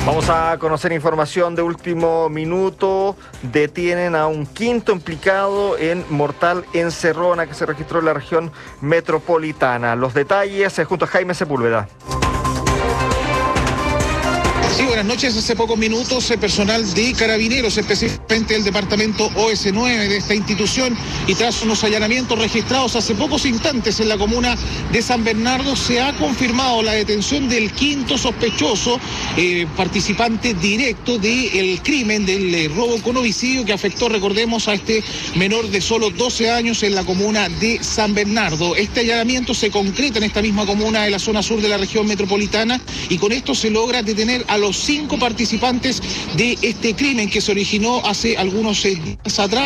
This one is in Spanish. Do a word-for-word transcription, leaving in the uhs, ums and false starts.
Vamos a conocer información de último minuto. Detienen a un quinto implicado en mortal encerrona que se registró en la región metropolitana. Los detalles eh, junto a Jaime Sepúlveda. Sí, buenas noches. Hace pocos minutos, el personal de Carabineros, específicamente el departamento O S nueve de esta institución, y tras unos allanamientos registrados hace pocos instantes en la comuna de San Bernardo, se ha confirmado la detención del quinto sospechoso, eh, participante directo del crimen del eh, robo con homicidio que afectó, recordemos, a este menor de solo doce años en la comuna de San Bernardo. Este allanamiento se concreta en esta misma comuna de la zona sur de la región metropolitana, y con esto se logra detener a los cinco participantes de este crimen que se originó hace algunos días atrás.